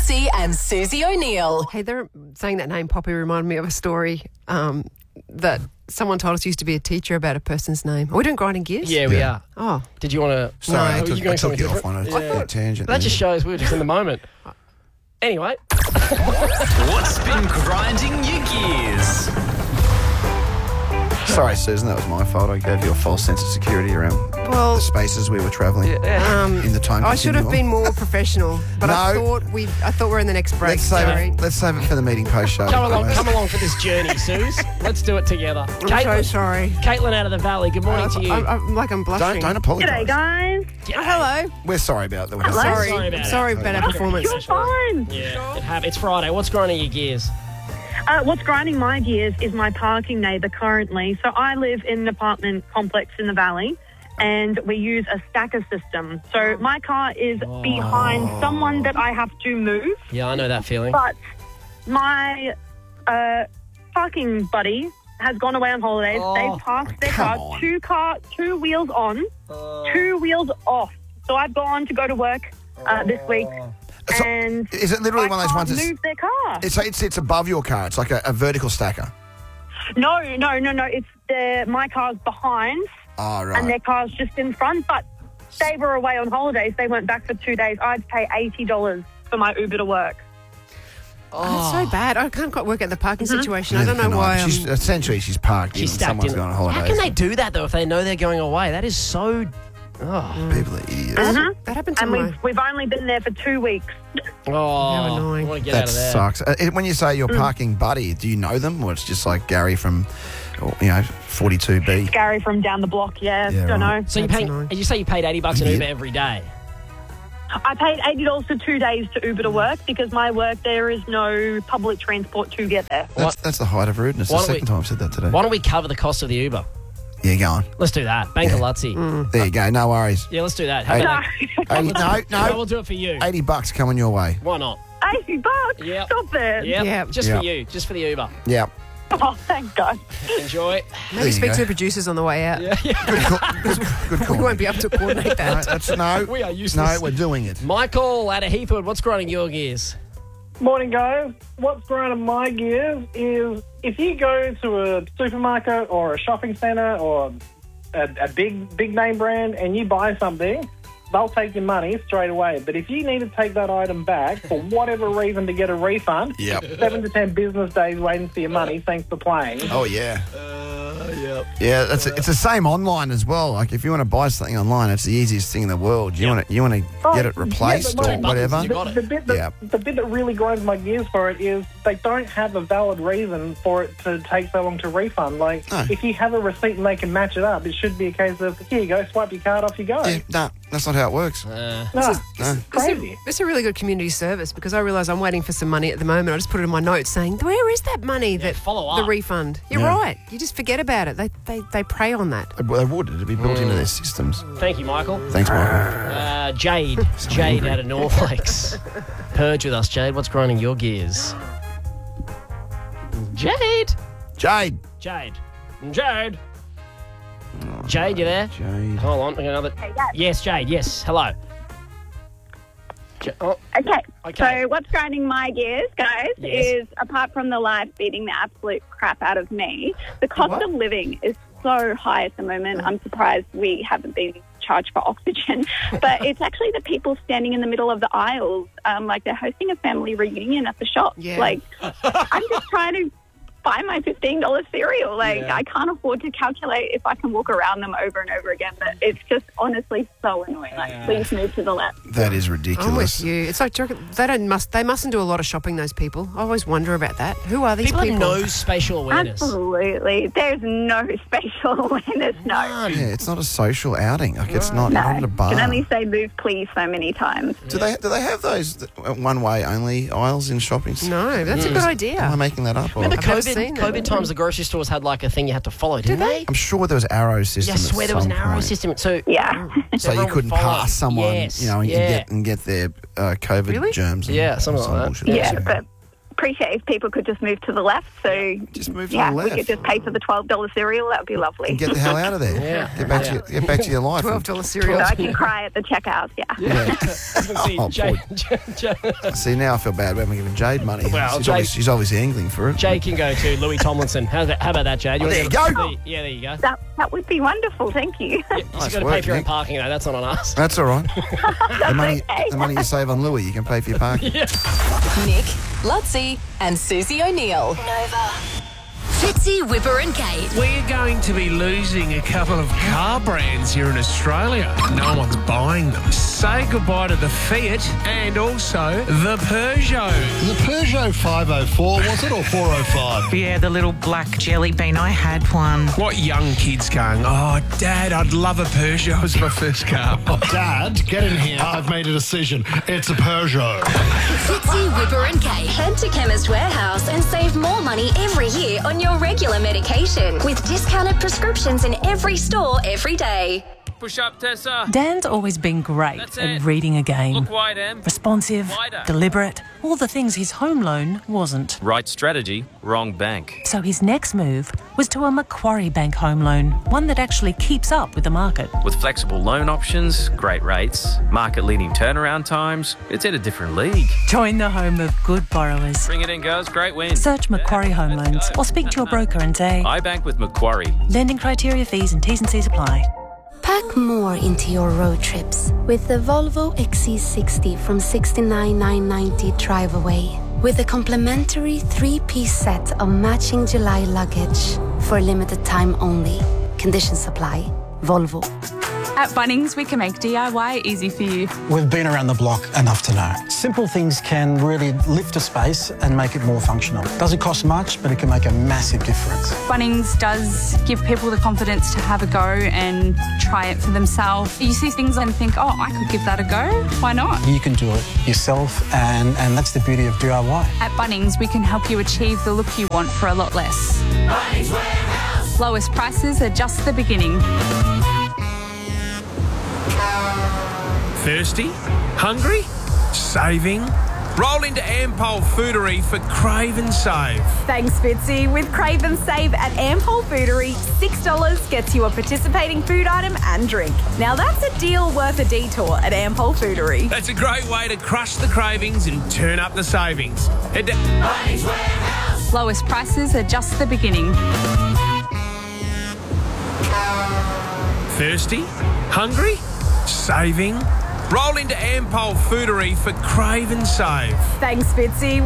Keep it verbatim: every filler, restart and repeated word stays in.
Lutzi and Susie O'Neill. Hey, they're saying that name, Poppy, reminded me of a story um, that someone told us used to be a teacher about a person's name. Are we doing grinding gears? Yeah, we Yeah. are. Oh. Did you want to... Sorry, No. I Were took, you going I took you something off on a different? a tangent. That there. just shows we were just in the moment. Anyway. What's been grinding your gears? Sorry, Susan, that was my fault. I gave you a false sense of security around Well, the spaces we were travelling um, in the time I should have continuum. been more professional, but I No. thought we. I thought we we're in the next break. Let's save Sorry. it. Let's save it for the meeting post show. Come along, come along for this journey, Suze. Let's do it together. I'm so Caitlin, sorry. Caitlin out of the valley, good morning to you. I, I, I'm like I'm blushing. Don't don't apologise. G'day, guys. Oh, hello. We're sorry about that. Hello. Sorry. Sorry about I'm it. sorry about our performance. You're fine. Yeah, it hap- it's Friday. What's grinding your gears? Uh, what's grinding my gears is my parking neighbour currently. So I live in an apartment complex in the valley, and we use a stacker system. So my car is behind someone that I have to move, Yeah, I know that feeling. but my uh, parking buddy has gone away on holidays. Oh, They've parked their come car on. two car two wheels on, two wheels off. So I've gone to go to work uh, this week, So, and is it literally I one of those can't ones that's move their car. it's, it's it's above your car? It's like a, a vertical stacker. No, no, no, no. It's the my car's behind, Oh, right. and their car's just in front. But they were away on holidays. They went back for two days. I'd pay eighty dollars for my Uber to work. Oh, it's so bad. I can't quite work out the parking situation. I Neither don't know can I, why. but She's, um, essentially, she's parked She's in. stacked Someone's in. gone on holidays. How can they do that, though, if they know they're going away? That is so... Oh, People are idiots. Mhm. that happened to And my. we've, we've only been there for two weeks. oh How annoying. I want to get That out of there. sucks. Uh, it- when you say your Mm. parking buddy, do you know them, or it's just like Gary from, or, you know, forty-two B? Gary from down the block, yeah, Yeah, don't right. know. So you That's paying? annoying. You say you paid eighty bucks an Idiot. Uber every day? I paid eighty dollars for two days to Uber to work because my work, there is no public transport to get there. That's, that's the height of rudeness. Why The don't second we- time I've said that today. Why don't we cover the cost of the Uber? Yeah, go on. Let's do that. Bank Yeah. of Lutzi. There you go. No worries. Yeah, let's do that. How Hey. about No, eighty, no, no, no. we'll do it for you. eighty bucks coming your way. Why not? eighty bucks? Yep. Stop it. Yeah, Yep. just Yep. for you, just for the Uber. Yeah. Oh, thank God. Enjoy. There Maybe you speak go. to the producers on the way out. Yeah, yeah. Good call. Good, good call. We won't be able to coordinate No, that. that's, no, We are useless. no, we're doing it. Michael out of Heathwood, what's grinding your gears? Morning, guys. What's grinding my gears is if you go to a supermarket or a shopping centre or a, a big big name brand and you buy something, they'll take your money straight away. But if you need to take that item back for whatever reason to get a refund, Yep. seven to ten business days waiting for your money. Thanks for playing. Oh, yeah. Uh, yep. Yeah, that's it's the same online as well. Like if you want to buy something online, it's the easiest thing in the world. You want to you want to Oh, get it yeah, replaced but or my- whatever. You got it. The bit that, Yeah. the bit that really grinds my gears for it is they don't have a valid reason for it to take so long to refund. Like, No. if you have a receipt and they can match it up, it should be a case of, here you go, swipe your card, off you go. Yeah, no, that's not how it works. Uh, No, No. It's crazy. a, it's a really good community service because I realise I'm waiting for some money at the moment. I just put it in my notes saying, where is that money that follow the up. refund? You're Yeah. right. You just forget about it. They they, they prey on that. They they would. It'd be built into their systems. thank you, Michael. Thanks, Michael. Uh, Jade. Jade out of North Lakes. Purge with us, Jade. What's grinding your gears? Jade. Jade. Jade. Jade. Jade, you there? Jade. Hold on. I got another. Hey, yes. Yes, Jade. Yes. Hello. Ja- oh, Okay. Okay. So what's grinding my gears, guys, Yes. is apart from the life beating the absolute crap out of me, the cost What? of living is so high at the moment. I'm surprised we haven't been charged for oxygen. But it's actually the people standing in the middle of the aisles, um, like they're hosting a family reunion at the shop. Yeah. Like, I'm just trying to buy my fifteen dollars cereal. Like, Yeah. I can't afford to calculate if I can walk around them over and over again. But it's just honestly so annoying. Like, Yeah. please move to the left. That is I'm with ridiculous. you. It's like do you reckon- they don't must they mustn't do a lot of shopping. Those people. I always wonder about that. Who are these People people? have no spatial awareness. Absolutely. There's no spatial awareness, no. None. Yeah, it's not a social outing. Like it's not, No. not at a bar. Can only say move please so many times. do they do they have those one way only aisles in shopping? centres? No, that's a good Am I idea. making that up? Or? Remember I've never COVID? seen that. COVID times the grocery stores had like a thing you had to follow, didn't Did they? they? I'm sure there was arrow system. Yeah, I swear at there was some an arrow point. system. So Yeah. So you everyone couldn't would follow. pass someone, Yes, you know, and, yeah. get and get their uh, COVID Really? germs. And Yeah, something some like that. bullshit. Yeah, but appreciate if people could just move to the left. So Just move to yeah, the we left. could just pay for the twelve dollar cereal. That would be lovely. And get the hell out of there. Yeah. Get back Yeah. to your, get back to your life. twelve dollars cereal. So I can cry at the checkout. Yeah. Yeah. See, Oh, Jay, boy. Jay, Jay, See, now I feel bad. We haven't given Jade money. Well, she's, Jade- obviously, she's obviously angling for it. Jay can go to Louis Tomlinson. How's that, how about that, Jade? Oh, wanna there you give- go. the- Yeah, there you go. That that would be wonderful. Thank you. Yeah, you've Nice got to work, pay for your own Nick. parking, though. That's not on us. That's all right. the, money, okay. the money you save on Louis, you can pay for your parking. Nick, Lutzi, and Susie O'Neill. Nova. Fitzy, Whipper, and Kate. We're going to be losing a couple of car brands here in Australia. No one's buying them. Say goodbye to the Fiat and also the Peugeot. The Peugeot five oh four, was it, or four oh five? Yeah, the little black jelly bean. I had one. What young kids going, oh, Dad, I'd love a Peugeot as my first car. Dad, get in here. I've made a decision. It's a Peugeot. Fitzy, Whipper, and Kate. Head to Chemist Warehouse and save more money every year on your regular medication with discounted prescriptions in every store every day. Push up, Tessa. Dan's always been great That's at it. reading a game. Look wide, Em. Responsive, Wider. deliberate, all the things his home loan wasn't. Right strategy, wrong bank. So his next move was to a Macquarie Bank home loan, one that actually keeps up with the market. With flexible loan options, great rates, market-leading turnaround times, it's in a different league. Join the home of good borrowers. Bring it in, girls. Great win. Search Macquarie Home Loans or speak to your broker and say, I bank with Macquarie. lending criteria, fees and T's and C's apply. Pack more into your road trips with the Volvo X C sixty from sixty-nine thousand nine hundred ninety drive away. With a complimentary three-piece set of matching July luggage for a limited time only. Conditions apply. Volvo. At Bunnings, we can make D I Y easy for you. We've been around the block enough to know. Simple things can really lift a space and make it more functional. Doesn't cost much, but it can make a massive difference. Bunnings does give people the confidence to have a go and try it for themselves. You see things and think, oh, I could give that a go. Why not? You can do it yourself, and, and that's the beauty of D I Y. At Bunnings, we can help you achieve the look you want for a lot less. Bunnings Warehouse. Lowest prices are just the beginning. Thirsty? Hungry? Saving? Roll into Ampol Foodery for Crave and Save. Thanks, Fitzy. With Crave and Save at Ampol Foodery, six dollars gets you a participating food item and drink. Now that's a deal worth a detour at Ampol Foodery. That's a great way to crush the cravings and turn up the savings. Head to Bunnings Warehouse. Lowest prices are just the beginning. Thirsty? Hungry? Saving? Roll into Ampol Foodery for Crave and Save. Thanks, Fitzy.